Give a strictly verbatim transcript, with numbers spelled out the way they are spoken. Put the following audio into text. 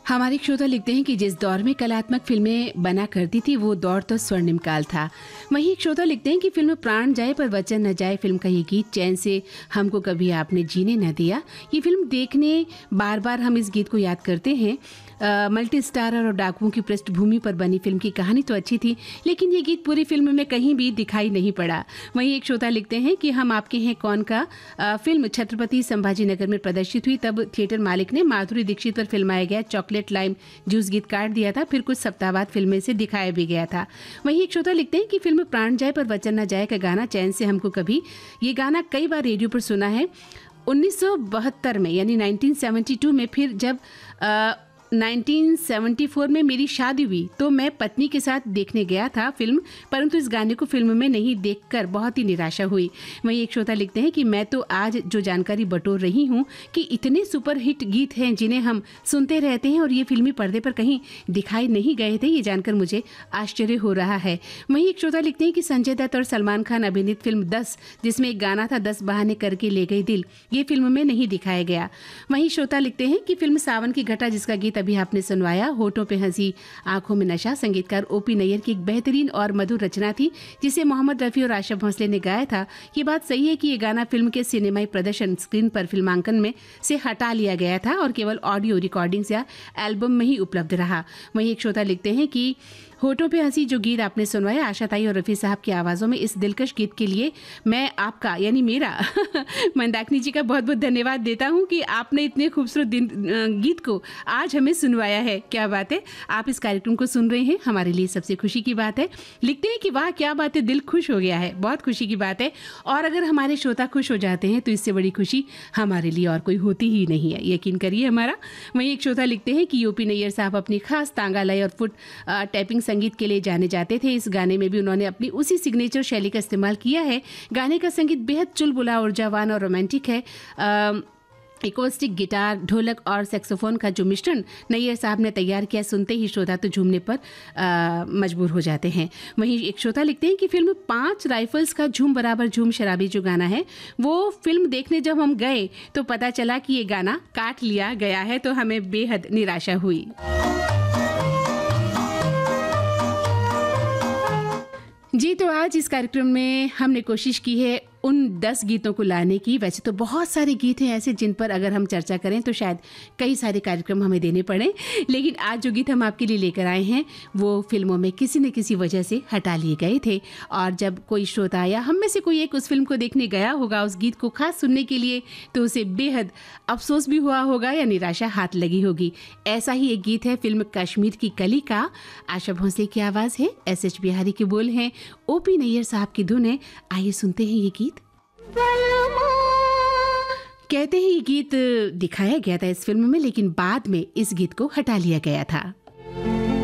हमारे श्रोता लिखते हैं कि जिस दौर में कलात्मक फिल्में बना करती थी वो दौर तो स्वर्णिम काल था। वहीं एक श्रोता लिखते हैं कि फिल्म प्राण जाए पर वचन न जाए फिल्म का ये गीत चैन से हमको कभी आपने जीने न दिया। ये फिल्म देखने बार बार हम इस गीत को याद करते हैं। मल्टी स्टारर और डाकुओं की पृष्ठभूमि पर बनी फिल्म की कहानी तो अच्छी थी, लेकिन ये गीत पूरी फिल्म में कहीं भी दिखाई नहीं पड़ा। वहीं एक श्रोता लिखते हैं कि हम आपके हैं कौन का आ, फिल्म छत्रपति संभाजी नगर में प्रदर्शित हुई, तब थिएटर मालिक ने माधुरी दीक्षित पर फिल्माया गया चॉकलेट लाइम जूस गीत काट दिया था, फिर कुछ सप्ताह बाद फिल्म में से दिखाया भी गया था। वहीं एक श्रोता लिखते हैं कि फिल्म प्राण जाए पर वचन न जाए का गाना चैन से हमको कभी, ये गाना कई बार रेडियो पर सुना है। उन्नीस सौ बहत्तर में यानी उन्नीस सौ बहत्तर में फिर जब आ, उन्नीस सौ चौहत्तर में मेरी शादी हुई तो मैं पत्नी के साथ देखने गया था फिल्म, परंतु इस गाने को फिल्म में नहीं देखकर बहुत ही निराशा हुई। वहीं एक श्रोता लिखते हैं कि मैं तो आज जो जानकारी बटोर रही हूँ कि इतने सुपरहिट गीत हैं जिन्हें हम सुनते रहते हैं और ये फिल्मी पर्दे पर कहीं दिखाई नहीं गए थे, ये जानकर मुझे आश्चर्य हो रहा है। वहीं एक श्रोता लिखते हैं कि संजय दत्त और सलमान खान अभिनीत फिल्म दस, जिसमें एक गाना था दस बहाने करके ले गई दिल, ये फिल्म में नहीं दिखाया गया। वहीं श्रोता लिखते हैं कि फिल्म सावन की घटा, जिसका गीत अभी आपने सुनवाया, होठों पे हंसी आंखों में नशा, संगीतकार ओपी नैयर की एक बेहतरीन और मधुर रचना थी जिसे मोहम्मद रफी और आशा भोसले ने गाया था। ये बात सही है कि ये गाना फिल्म के सिनेमाई प्रदर्शन स्क्रीन पर फिल्मांकन में से हटा लिया गया था और केवल ऑडियो रिकॉर्डिंग्स या एल्बम में ही उपलब्ध रहा। वहीं एक श्रोता लिखते हैं कि होठों पे हंसी जो गीत आपने सुनवाया आशा ताई और रफ़ी साहब की आवाज़ों में, इस दिलकश गीत के लिए मैं आपका यानी मेरा मंदाकिनी जी का बहुत बहुत धन्यवाद देता हूं कि आपने इतने खूबसूरत दिन गीत को आज हमें सुनवाया है। क्या बात है, आप इस कार्यक्रम को सुन रहे हैं, हमारे लिए सबसे खुशी की बात है। लिखते हैं कि वाह क्या बात है, दिल खुश हो गया है, बहुत खुशी की बात है। और अगर हमारे श्रोता खुश हो जाते हैं तो इससे बड़ी खुशी हमारे लिए और कोई होती ही नहीं है, यकीन करिए हमारा। वहीं एक श्रोता लिखते हैं कि ओपी नैयर साहब अपनी खास तांगा लय और फुट टैपिंग संगीत के लिए जाने जाते थे। इस गाने में भी उन्होंने अपनी उसी सिग्नेचर शैली का इस्तेमाल किया है। गाने का संगीत बेहद चुलबुला, ऊर्जावान और रोमांटिक है। इकोस्टिक गिटार, ढोलक और सैक्सोफोन का जो मिश्रण नैयर साहब ने तैयार किया, सुनते ही श्रोता तो झूमने पर आ, मजबूर हो जाते हैं। वहीं एक श्रोता लिखते हैं कि फिल्म पांच राइफल्स का झूम बराबर झूम शराबी जो गाना है, वो फिल्म देखने जब हम गए तो पता चला कि ये गाना काट लिया गया है, तो हमें बेहद निराशा हुई। जी, तो आज इस कार्यक्रम में हमने कोशिश की है उन दस गीतों को लाने की। वैसे तो बहुत सारे गीत हैं ऐसे जिन पर अगर हम चर्चा करें तो शायद कई सारे कार्यक्रम हमें देने पड़े, लेकिन आज जो गीत हम आपके लिए लेकर आए हैं वो फिल्मों में किसी न किसी वजह से हटा लिए गए थे। और जब कोई श्रोता या हम में से कोई एक उस फिल्म को देखने गया होगा उस गीत को खास सुनने के लिए, तो उसे बेहद अफसोस भी हुआ होगा या निराशा हाथ लगी होगी। ऐसा ही एक गीत है फिल्म कश्मीर की कली का। आशा भोसले की आवाज़ है, एस एच बिहारी के बोल हैं, ओपी नैयर साहब की धुन है। आइए सुनते हैं ये गीत। कहते हैं ये गीत दिखाया गया था इस फिल्म में, लेकिन बाद में इस गीत को हटा लिया गया था।